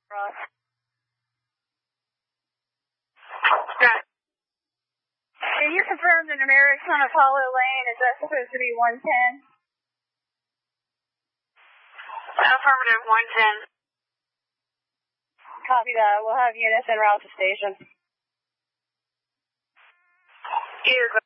Ross. Yeah. Can you confirm the numerics on Apollo Lane? Is that supposed to be 110? Affirmative, 110. Copy that. We'll have units en route to station. Either